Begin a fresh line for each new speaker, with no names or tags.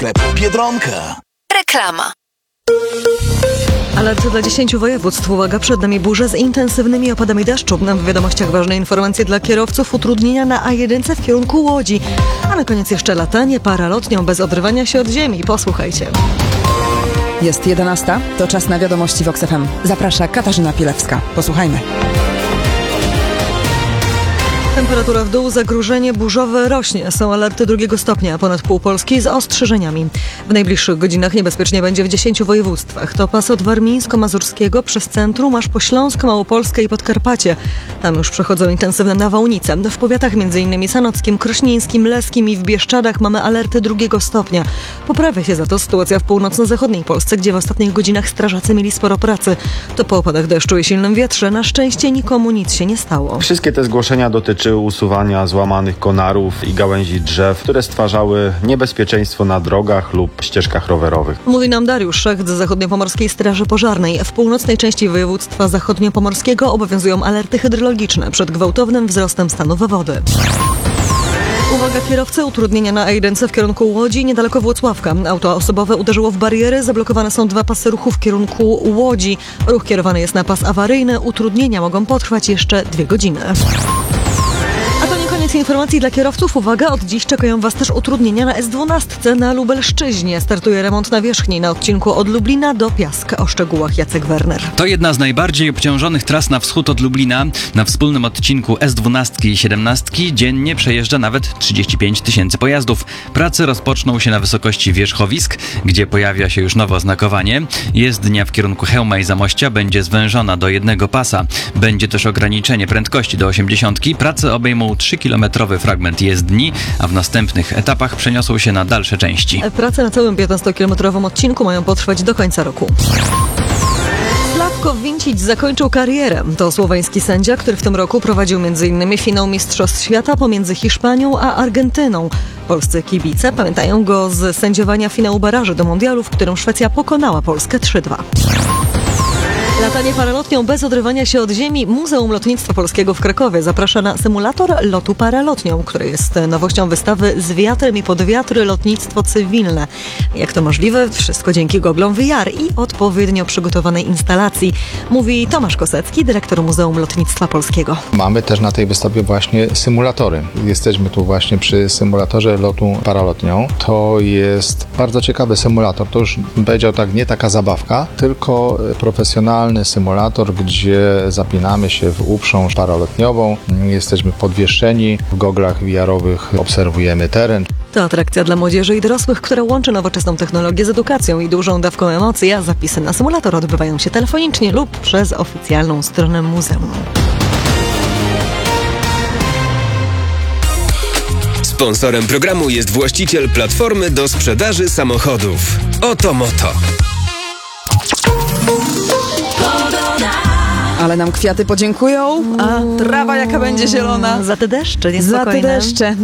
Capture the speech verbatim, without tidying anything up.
Sklep Biedronka.
Reklama.
Alert dla dziesięciu województw. Uwaga, przed nami burze z intensywnymi opadami deszczu. W wiadomościach ważne informacje dla kierowców, utrudnienia na A jeden w kierunku Łodzi. A na koniec jeszcze latanie paralotnią bez odrywania się od ziemi. Posłuchajcie.
Jest jedenasta, to czas na wiadomości Vox F M. Zaprasza Katarzyna Pielewska. Posłuchajmy.
Temperatura w dół, zagrożenie burzowe rośnie. Są alerty drugiego stopnia, ponad pół Polski z ostrzeżeniami. W najbliższych godzinach niebezpiecznie będzie w dziesięciu województwach. To pas od warmińsko-mazurskiego przez centrum aż po Śląsk, Małopolskę i Podkarpacie. Tam już przechodzą intensywne nawałnice. W powiatach m.in. sanockim, krośnieńskim, leskim i w Bieszczadach mamy alerty drugiego stopnia. Poprawia się za to sytuacja w północno-zachodniej Polsce, gdzie w ostatnich godzinach strażacy mieli sporo pracy. To po opadach deszczu i silnym wietrze na szczęście nikomu nic się nie stało.
Wszystkie te zgłoszenia dotyczyły usuwania złamanych konarów i gałęzi drzew, które stwarzały niebezpieczeństwo na drogach lub ścieżkach rowerowych.
Mówi nam Dariusz Szecht z Zachodniopomorskiej Straży Pożarnej. W północnej części województwa zachodniopomorskiego obowiązują alerty hydrologiczne przed gwałtownym wzrostem stanów wody. Uwaga kierowcy, utrudnienia na A jeden w kierunku Łodzi, niedaleko Włocławka. Auto osobowe uderzyło w bariery, zablokowane są dwa pasy ruchu w kierunku Łodzi. Ruch kierowany jest na pas awaryjny, utrudnienia mogą potrwać jeszcze dwie godziny. A to nie koniec informacji dla kierowców. Uwaga, od dziś czekają Was też utrudnienia na S dwanaście na Lubelszczyźnie. Startuje remont nawierzchni na odcinku od Lublina do Piask. O szczegółach Jacek Werner.
To jedna z najbardziej obciążonych tras na wschód od Lublina. Na wspólnym odcinku S dwanaście i siedemnaście dziennie przejeżdża nawet trzydzieści pięć tysięcy pojazdów. Prace rozpoczną się na wysokości wierzchowisk, gdzie pojawia się już nowe oznakowanie. Jezdnia w kierunku Chełma i Zamościa będzie zwężona do jednego pasa. Będzie też ograniczenie prędkości do osiemdziesiątki. Prace obejmą trzykilometrowy fragment jezdni, a w następnych etapach przeniosą się na dalsze części.
Prace na całym piętnastokilometrowym odcinku mają potrwać do końca roku. Sławko Wincic zakończył karierę. To słoweński sędzia, który w tym roku prowadził m.in. finał Mistrzostw Świata pomiędzy Hiszpanią a Argentyną. Polscy kibice pamiętają go z sędziowania finału baraży do mundialu, w którym Szwecja pokonała Polskę trzy dwa. Latanie paralotnią bez odrywania się od ziemi. Muzeum Lotnictwa Polskiego w Krakowie zaprasza na symulator lotu paralotnią, który jest nowością wystawy Z wiatrem i pod wiatry lotnictwo cywilne. Jak to możliwe? Wszystko dzięki goglom V R i odpowiednio przygotowanej instalacji, mówi Tomasz Kosecki, dyrektor Muzeum Lotnictwa Polskiego.
Mamy też na tej wystawie właśnie symulatory. Jesteśmy tu właśnie przy symulatorze lotu paralotnią. To jest bardzo ciekawy symulator. To już bym powiedział tak, nie taka zabawka, tylko profesjonalny symulator, gdzie zapinamy się w uprząż paralotniową. Jesteśmy podwieszeni, w goglach V R-owych obserwujemy teren.
To atrakcja dla młodzieży i dorosłych, która łączy nowoczesną technologię z edukacją i dużą dawką emocji, a zapisy na symulator odbywają się telefonicznie lub przez oficjalną stronę muzeum.
Sponsorem programu jest właściciel platformy do sprzedaży samochodów. Oto Moto.
Ale nam kwiaty podziękują, a trawa jaka będzie zielona.
Za te deszcze
Za
niespokojne.
te deszcze.